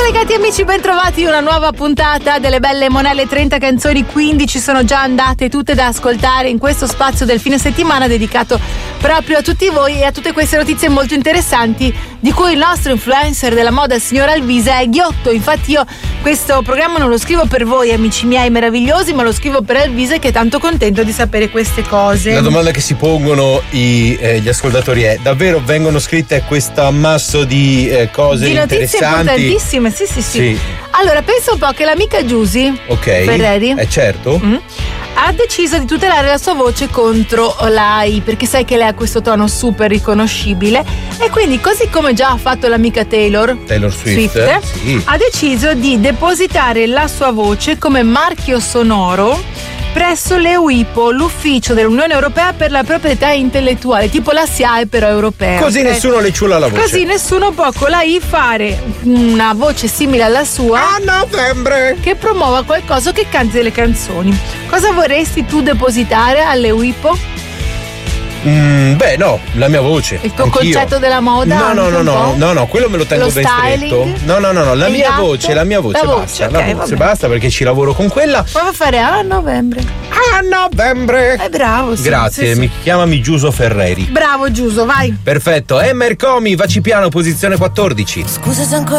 Caricati amici, ben trovati, una nuova puntata delle Belle Monelle. 30 canzoni, 15 sono già andate tutte da ascoltare in questo spazio del fine settimana dedicato proprio a tutti voi e a tutte queste notizie molto interessanti di cui il nostro influencer della moda, il signor Alvise, è ghiotto. Infatti io questo programma non lo scrivo per voi amici miei meravigliosi, ma lo scrivo per Alvise, che è tanto contento di sapere queste cose. La domanda che si pongono gli ascoltatori è: davvero vengono scritte questo ammasso di cose di notizie interessanti? Importantissime, sì. Allora, pensa un po' che l'amica Giusy Ferreri, certo, ha deciso di tutelare la sua voce contro l'AI, perché sai che lei ha questo tono super riconoscibile, e quindi, così come già ha fatto l'amica Taylor Swift, sì, ha deciso di depositare la sua voce come marchio sonoro presso l'EUIPO, l'ufficio dell'Unione Europea per la proprietà intellettuale, tipo la SIAE però europea. Così nessuno le ciula la voce. Così nessuno può con la I fare una voce simile alla sua a novembre, che promuova qualcosa, che canti delle canzoni. Cosa vorresti tu depositare all'EUIPO? Beh, no, la mia voce. Il tuo anch'io. Concetto della moda? No, quello me lo tengo Lo ben styling? stretto. No, la mia voce basta. Ok, La voce vabbè. basta, perché ci lavoro con quella. Prova a fare a novembre. A novembre. Bravo, sì. Grazie, Sì. chiamami Giuso Ferreri. Bravo Giuso, vai. Perfetto. Emmer Comi, Vaci piano, posizione 14. Scusa se ancora